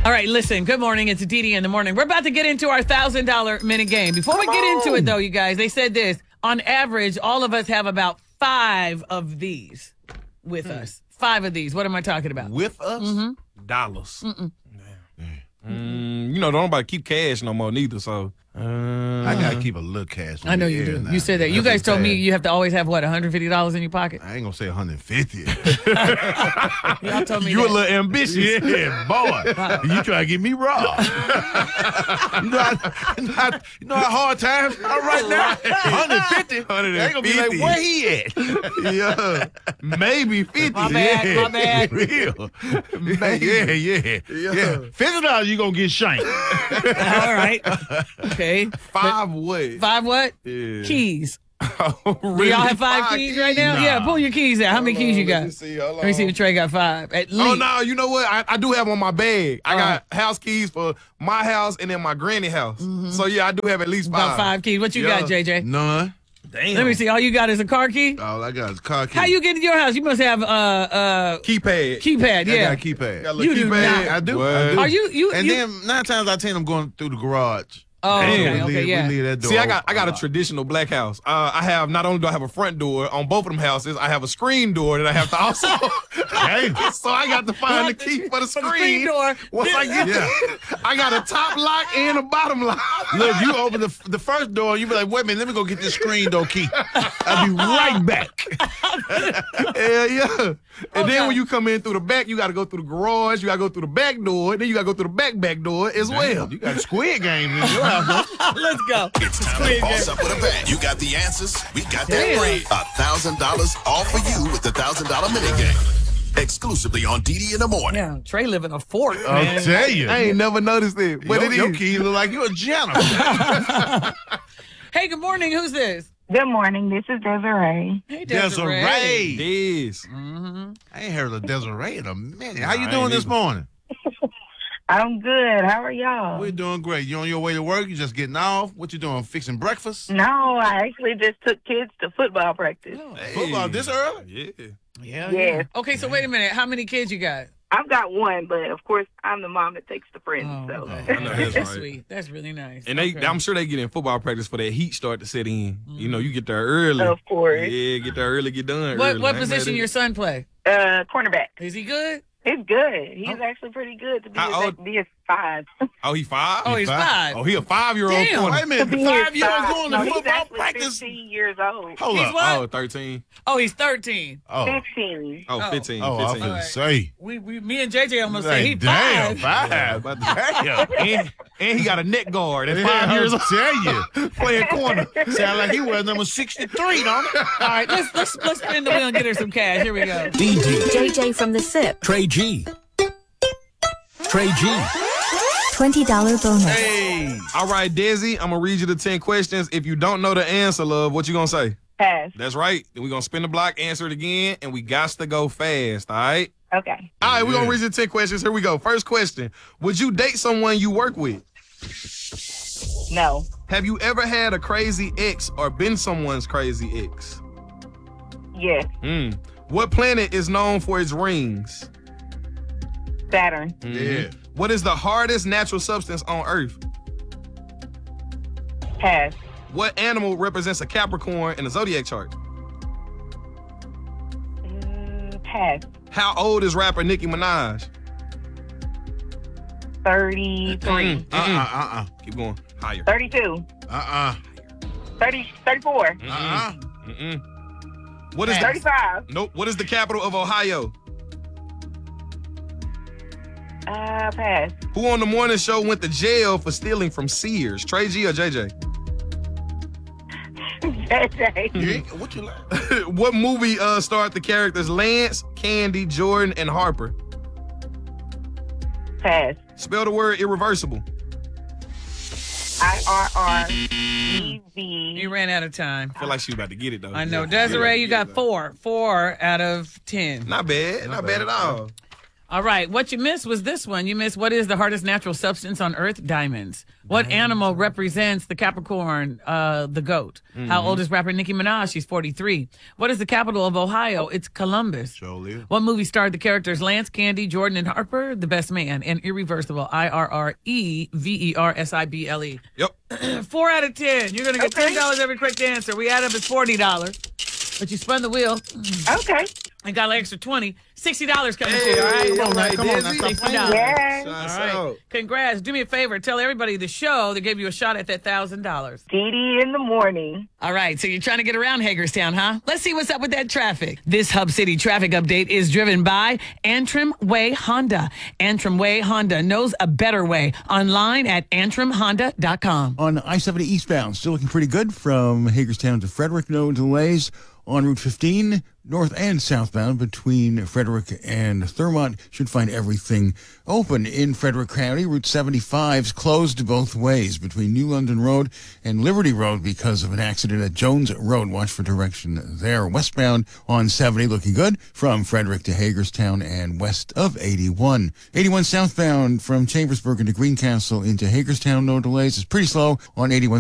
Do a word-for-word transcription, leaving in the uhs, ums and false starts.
All right, listen, good morning. It's D D in the morning. We're about to get into our one thousand dollars minute game. Before we get into it, though, you guys, they said this. On average, all of us have about five of these with hmm. us. Five of these. What am I talking about? With us? Mm-hmm. Dollars. Mm-mm. Mm, you know, don't nobody keep cash no more neither, so. Uh, I got to keep a little cash. I know you do. Now. You said that. You guys told me you have to always have, what, one hundred fifty dollars in your pocket? I ain't going to say one hundred fifty. Y'all told me You that. a little ambitious. Yeah, boy. You try to get me robbed. you, know how, you, know how, you know how hard times are right now? one hundred fifty. one hundred fifty. They going to be like, where he at? Yeah. Maybe fifty. My bad, yeah. my bad. Real. Yeah, yeah. Yeah. yeah. fifty dollars you going to get shanked. All right. Okay. Five what? Five what? Yeah. Keys. Oh, Do really? y'all have five, Five keys, right now? Nah. Yeah, pull your keys out. How many Hold keys on, you got? Let me see. Hold Let me see on. if Trey got five. At least. Oh, no, you know what? I, I do have on my bag. I Uh, got house keys for my house and then my granny house. Mm-hmm. So, yeah, I do have at least five. About five keys. What you Yeah. got, J J? None. Damn. Let me see. All you got is a car key? All I got is car key. How you get to your house? You must have uh uh Keypad. keypad, I yeah. got a keypad. Got a You little do keypad. not. I do. What? I do. Are you you And you, then nine times out of ten, I'm going through the garage. Oh, Damn. okay, we okay, leave, yeah. we leave that door See, I got I open got a lot. traditional black house. Uh, I have not only do I have a front door on both of them houses, I have a screen door that I have to also. Hey. So I got to find the key for the For screen. the screen door. Once I get Yeah. there, I got a top lock and a bottom lock. Look, you open the the first door, you be like, wait a minute, let me go get this screen door key. I'll be right back. Hell yeah. And Okay. then when you come in through the back, you got to go through the garage. You got to go through the back door. Then you got to go through the back back door as well. You got Squid Games in your house. Let's go. It's time to boss up with a bang. You got the answers. We got that Damn. brain. A thousand dollars all for you with the thousand dollar mini game. Exclusively on D D in the morning. Yeah, Trey live in a fort, I'll man. tell you. I ain't never noticed it. But your, it your is. key look like you a janitor. Hey, good morning. Who's this? Good morning. This is Desiree. Hey, Desiree. Desiree. Yes. Mm-hmm. I ain't heard of Desiree in a minute. How you I doing ain't this either. morning? I'm good. How are y'all? We're doing great. You on your way to work? You just getting off? What you doing? Fixing breakfast? No, I actually just took kids to football practice. Football this early? Yeah. Yeah. Yes. Okay, so wait a minute. How many kids you got? I've got one, but of course, I'm the mom that takes the friends. Oh, so. okay. I know that's right. Sweet. That's really nice. And they, Okay. I'm sure they get in football practice for that heat start to set in. You know, you get there early. Of course. Yeah, get there early, get done What early. what Ain't mad position at your it. son play? Uh, cornerback. Is he good? He's good. He's Oh. actually pretty good to be, How his, old? be his five. Oh, he five? Oh, he's five? five. Oh, he a five-year-old Damn. corner. Wait a minute. To be Five his years five. going no, to he's football actually practice? fifteen years old. Hold He's up. what? Oh, thirteen. Oh, he's thirteen. Oh, fifteen. Oh, Oh. fifteen. oh I was fifteen. going to say. We, we me and J J almost Like, say he damn, five. five. About to- Damn. and, and he got a neck guard at Yeah, five I years was old tell you. playing corner. Sound like he wears number sixty-three, don't it? All right, let's let's let's spin the wheel and get her some cash. Here we go. D D, J J from the S I P. Trey G. Trey G. twenty dollars bonus. Hey. All right, Desi, I'm going to read you the ten questions. If you don't know the answer, love, what you going to say? Pass. That's right. Then we're going to spin the block, answer it again, and we got to go fast, all right? Okay. All right, we're going to Yeah. read you the ten questions. Here we go. First question. Would you date someone you work with? No. Have you ever had a crazy ex or been someone's crazy ex? Yes. Hmm. What planet is known for its rings? Saturn. Yeah. What is the hardest natural substance on Earth? Pass. What animal represents a Capricorn in the zodiac chart? Mm, pass. How old is rapper Nicki Minaj? thirty-three. Mm-mm. Uh-uh, uh-uh. Keep going. Higher. thirty-two. Uh-uh. thirty, thirty-four. Uh-uh. Mm-mm. What is the, thirty-five. Nope. What is the capital of Ohio? Uh, pass. Who on the morning show went to jail for stealing from Sears? Trey G or J J? J J. You ain't, what you like? What movie uh, starred the characters Lance, Candy, Jordan, and Harper? Pass. Spell the word irreversible. I R R E V. You ran out of time. I feel like she was about to get it, though. I know. Yeah. Desiree, you got four. Four out of ten. Not bad. Not, bad. at all. All right. What you missed was this one. You missed what is the hardest natural substance on Earth? Diamonds. What Diamonds. animal represents the Capricorn, uh, the goat? Mm-hmm. How old is rapper Nicki Minaj? She's forty-three. What is the capital of Ohio? It's Columbus. Surely. What movie starred the characters Lance, Candy, Jordan, and Harper? The Best Man and Irreversible. I R R E V E R S I B L E. Yep. Four out of ten. You're going to get Okay. ten dollars every quick answer. We add up as forty dollars. But you spun the wheel. Okay. And got an extra twenty. sixty dollars coming Hey, to you, all right? come on now, come on now, sixty stop dollars. Yes. All right. Congrats. Do me a favor. Tell everybody the show that gave you a shot at that one thousand dollars. Dee Dee in the morning. All right. So you're trying to get around Hagerstown, huh? Let's see what's up with that traffic. This Hub City traffic update is driven by Antrim Way Honda. Antrim Way Honda knows a better way. Online at antrim honda dot com. On I seventy eastbound, still looking pretty good from Hagerstown to Frederick. No delays. On Route fifteen, north and southbound between Frederick and Thurmont, should find everything open in Frederick County. Route seventy-five's closed both ways between New London Road and Liberty Road because of an accident at Jones Road. Watch for direction there. Westbound on seventy, looking good from Frederick to Hagerstown and west of eighty-one. eighty-one southbound from Chambersburg into Greencastle into Hagerstown, no delays. It's pretty slow on eighty-one